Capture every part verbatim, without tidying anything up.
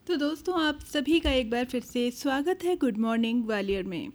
तो दोस्तों, आप सभी का एक बार फिर से स्वागत है गुड मॉर्निंग ग्वालियर में।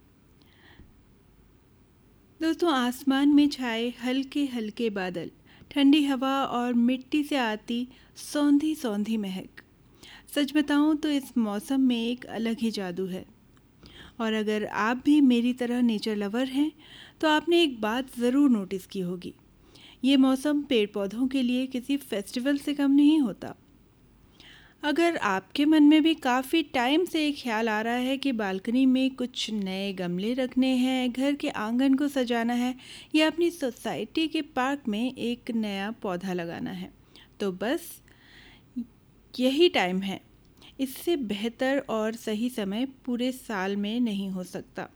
दोस्तों, आसमान में छाए हल्के हल्के बादल, ठंडी हवा और मिट्टी से आती सौंधी सौंधी महक। सच बताऊं तो इस मौसम में एक अलग ही जादू है। और अगर आप भी मेरी तरह नेचर लवर हैं तो आपने एक बात ज़रूर नोटिस की होगी। ये मौसम पेड़ पौधों के लिए किसी फेस्टिवल से कम नहीं होता। अगर आपके मन में भी काफ़ी टाइम से एक ख्याल आ रहा है कि बालकनी में कुछ नए गमले रखने हैं, घर के आंगन को सजाना है या अपनी सोसाइटी के पार्क में एक नया पौधा लगाना है, तो बस यही टाइम है। इससे बेहतर और सही समय पूरे साल में नहीं हो सकता।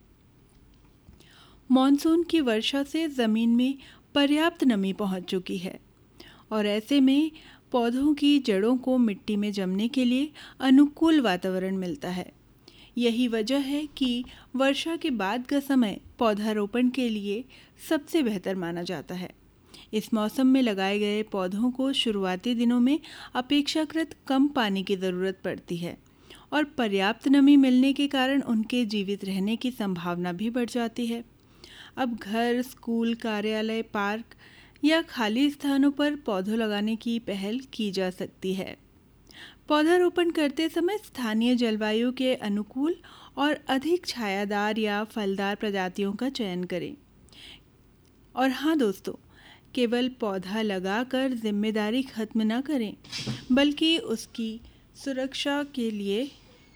मॉनसून की वर्षा से ज़मीन में पर्याप्त नमी पहुंच चुकी है और ऐसे में पौधों की जड़ों को मिट्टी में जमने के लिए अनुकूल वातावरण मिलता है। यही वजह है कि वर्षा के बाद का समय पौधारोपण के लिए सबसे बेहतर माना जाता है। इस मौसम में लगाए गए पौधों को शुरुआती दिनों में अपेक्षाकृत कम पानी की ज़रूरत पड़ती है और पर्याप्त नमी मिलने के कारण उनके जीवित रहने की संभावना भी बढ़ जाती है। अब घर, स्कूल, कार्यालय, पार्क या खाली स्थानों पर पौधों लगाने की पहल की जा सकती है। पौधारोपण करते समय स्थानीय जलवायु के अनुकूल और अधिक छायादार या फलदार प्रजातियों का चयन करें। और हाँ दोस्तों, केवल पौधा लगाकर जिम्मेदारी खत्म न करें, बल्कि उसकी सुरक्षा के लिए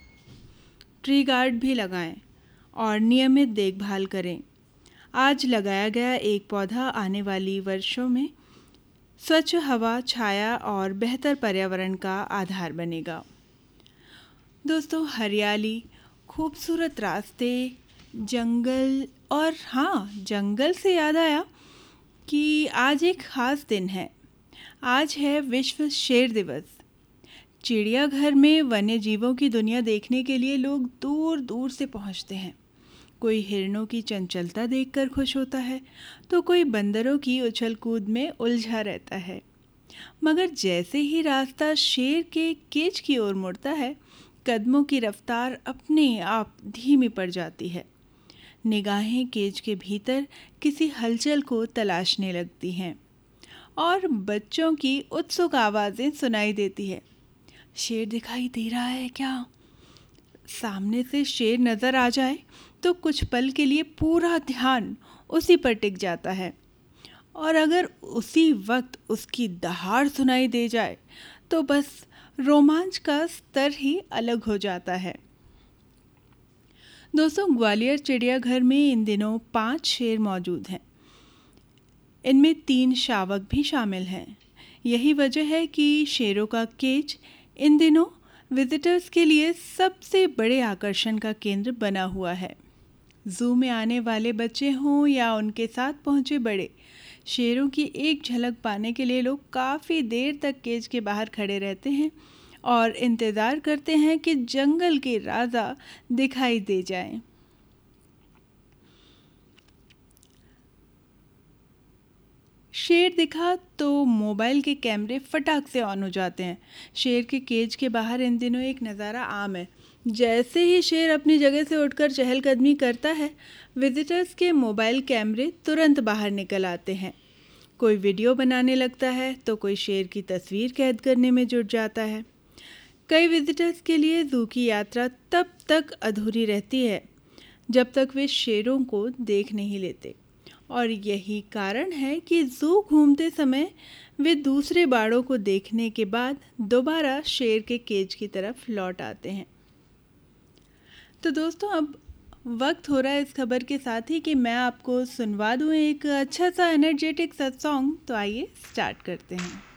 ट्री गार्ड भी लगाएं और नियमित देखभाल करें। आज लगाया गया एक पौधा आने वाली वर्षों में स्वच्छ हवा, छाया और बेहतर पर्यावरण का आधार बनेगा। दोस्तों, हरियाली, खूबसूरत रास्ते, जंगल और हाँ, जंगल से याद आया कि आज एक ख़ास दिन है। आज है विश्व शेर दिवस। चिड़ियाघर में वन्य जीवों की दुनिया देखने के लिए लोग दूर दूर से पहुंचते हैं। कोई हिरणों की चंचलता देखकर खुश होता है तो कोई बंदरों की उछल कूद में उलझा रहता है। मगर जैसे ही रास्ता शेर के केज की ओर मुड़ता है, कदमों की रफ्तार अपने आप धीमी पड़ जाती है। निगाहें केज के भीतर किसी हलचल को तलाशने लगती हैं और बच्चों की उत्सुक आवाज़ें सुनाई देती है। शेर दिखाई दे रहा है क्या? सामने से शेर नज़र आ जाए तो कुछ पल के लिए पूरा ध्यान उसी पर टिक जाता है और अगर उसी वक्त उसकी दहाड़ सुनाई दे जाए तो बस रोमांच का स्तर ही अलग हो जाता है। दोस्तों, ग्वालियर चिड़ियाघर में इन दिनों पांच शेर मौजूद हैं। इनमें तीन शावक भी शामिल हैं। यही वजह है कि शेरों का केज इन दिनों विजिटर्स के लिए सबसे बड़े आकर्षण का केंद्र बना हुआ है। ज़ू में आने वाले बच्चे हों या उनके साथ पहुंचे बड़े, शेरों की एक झलक पाने के लिए लोग काफ़ी देर तक केज के बाहर खड़े रहते हैं और इंतज़ार करते हैं कि जंगल के राजा दिखाई दे जाएं। शेर दिखा तो मोबाइल के कैमरे फटाक से ऑन हो जाते हैं। शेर के केज के बाहर इन दिनों एक नज़ारा आम है। जैसे ही शेर अपनी जगह से उठकर चहलकदमी करता है, विजिटर्स के मोबाइल कैमरे तुरंत बाहर निकल आते हैं। कोई वीडियो बनाने लगता है तो कोई शेर की तस्वीर कैद करने में जुट जाता है। कई विजिटर्स के लिए ज़ू की यात्रा तब तक अधूरी रहती है जब तक वे शेरों को देख नहीं लेते और यही कारण है कि ज़ू घूमते समय वे दूसरे बाड़ों को देखने के बाद दोबारा शेर के केज की तरफ लौट आते हैं। तो दोस्तों, अब वक्त हो रहा है इस खबर के साथ ही कि मैं आपको सुनवा दूँ एक अच्छा सा एनर्जेटिक सा सॉन्ग। तो आइए स्टार्ट करते हैं।